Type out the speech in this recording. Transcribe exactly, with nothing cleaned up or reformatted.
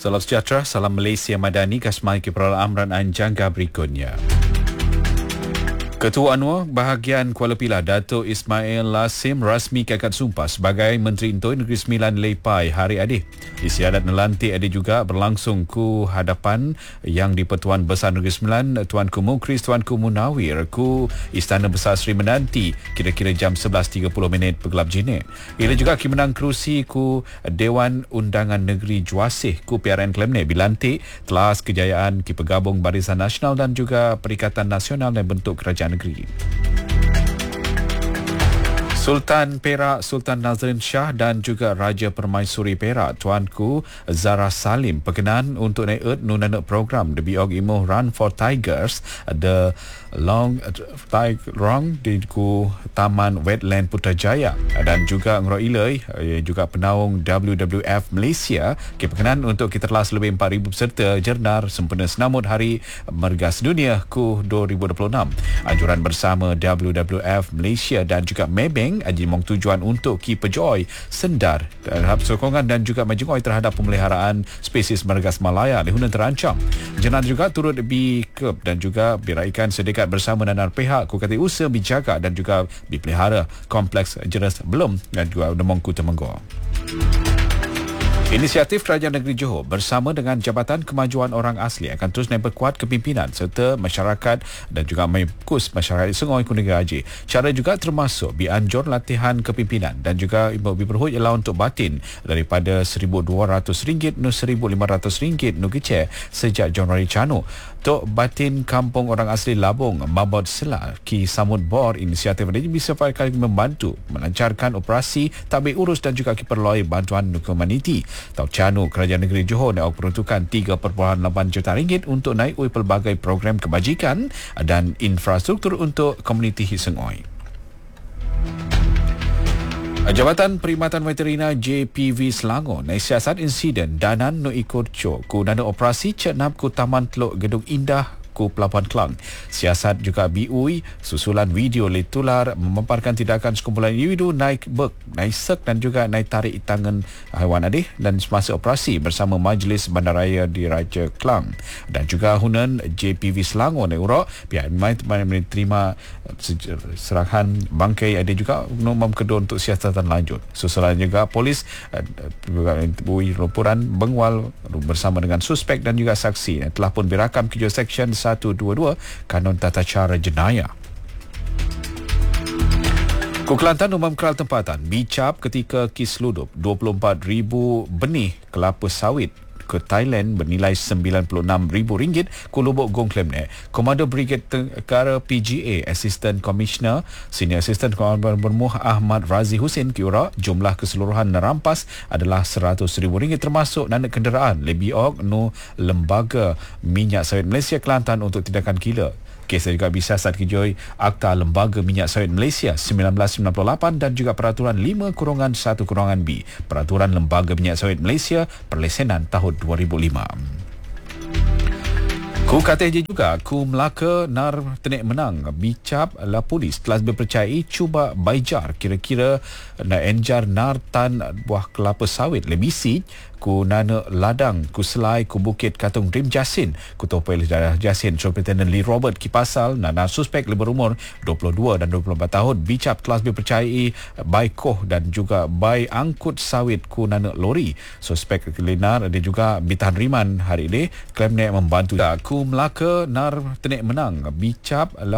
Salam sejahtera, salam Malaysia Madani, kasmai Kepala Amran Anjangga berikutnya. Ketua Anwar Bahagian Kuala Pilah Datuk Ismail Lasim rasmi keangkat sumpah sebagai Menteri Intoi Negeri Sembilan Lepai hari Adih. Istiadat melantik Adih juga berlangsung ku hadapan Yang di-Pertuan Besar Negeri Sembilan Tuanku Mukris Tuanku Munawir ku Istana Besar Seri Menanti kira-kira jam sebelas tiga puluh minit Pegelap Jinik. Ia juga ki menang kerusi ku Dewan Undangan Negeri Juasih ku P R N Kelemne bilantik telah kejayaan ki pegabung Barisan Nasional dan juga Perikatan Nasional dan bentuk kerajaan negeri. Sultan Perak Sultan Nazrin Shah dan juga Raja Permaisuri Perak Tuanku Zara Salim berkenan untuk naik ert nunanak program The Biog Imuh Run for Tigers The Long Tigerong di ku Taman Wetland Putrajaya dan juga Ngro Ilai juga penaung W W F Malaysia ke berkenan untuk kita telah lebih empat ribu peserta jernar sempena senamut Hari Mergas Dunia ku dua ribu dua puluh enam. Anjuran bersama W W F Malaysia dan juga Maybank ajimong tujuan untuk ki pejoy sendar terhadap sokongan dan juga majengoi terhadap pemeliharaan spesies mergas Malaya lehunan terancam. Jenazah juga turut bikep dan juga biraikan sedekat bersama dengan pihak ku kata usaha bijaga dan juga dipelihara kompleks jenis belum dan juga Demong Ku Temenggor. Inisiatif Kerajaan Negeri Johor bersama dengan Jabatan Kemajuan Orang Asli akan terus memperkuat kepimpinan serta masyarakat dan juga mengkus masyarakat Sengoi ku Negeri Haji. Cara juga termasuk bianjur latihan kepimpinan dan juga ibu berhut ialah untuk batin daripada seribu dua ratus ringgit nu seribu lima ratus ringgit nu kecil sejak Januari Canu. Tok Batin Kampung Orang Asli Labung Mabot Selah ki samut bor inisiatif ini bisa kali membantu melancarkan operasi tabik urus dan juga keperluan bantuan humaniti. Tau Canu Kerajaan Negeri Johor nak peruntukan tiga perpuluhan lapan juta ringgit untuk naik ui pelbagai program kebajikan dan infrastruktur untuk komuniti Hisengoi. Jabatan Perkhidmatan Veterina J P V Selangor naik siasat insiden danan no ikut cok ku nana operasi cenap ku Taman Teluk Gedung Indah ku Pelabuhan Kelang. Siasat juga B U I susulan video letular memamparkan tindakan sekumpulan individu naik bek, naik sek dan juga naik tarik tangan haiwan adih dan semasa operasi bersama Majlis Bandaraya di Raja Kelang. Dan juga hunan J P V Selangor naik urok pihak main menerima serahan bangkai ada juga nomor kedua untuk siasatan lanjut. Susulan juga polis juga B U I Lumpuran Bengwal bersama dengan suspek dan juga saksi yang telah pun dirakam ke Seksyen seratus dua puluh dua Kanun Tata Cara Jenayah. Ku Kelantan umum keral tempatan bicap ketika kisludup dua puluh empat ribu benih kelapa sawit ke Thailand bernilai sembilan puluh enam ribu ringgit ku Lubuk Gong Kelemne. Komando Brigade Tengkara P G A Assistant Commissioner Senior Assistant Commander Bermuh Ahmad Razi Hussein Kiura jumlah keseluruhan nerampas adalah seratus ribu ringgit termasuk nanak kenderaan lebih ok nu Lembaga Minyak Sawit Malaysia Kelantan untuk tindakan gila. Kes juga bisa saat kijoi Akta Lembaga Minyak Sawit Malaysia seribu sembilan ratus sembilan puluh lapan dan juga Peraturan lima satu B Peraturan Lembaga Minyak Sawit Malaysia Perlesenan tahun dua ribu lima. Ku kata je juga ku Melaka nar tenek menang bicap la polis telah dipercayai cuba baijar kira-kira na enjar nar tan buah kelapa sawit lebih si ku nana ladang ku selai ku Bukit Katung Rim Jasin ku Topel Darah Jasin Superintendent Lee Robert ki pasal nana suspek lebih berumur dua puluh dua dan dua puluh empat tahun bicap telah dipercayai bai koh dan juga bai angkut sawit ku nana lori. Suspek kelinar ada juga bitahan riman hari ini klaim membantu ku Melaka nar tenek menang bicap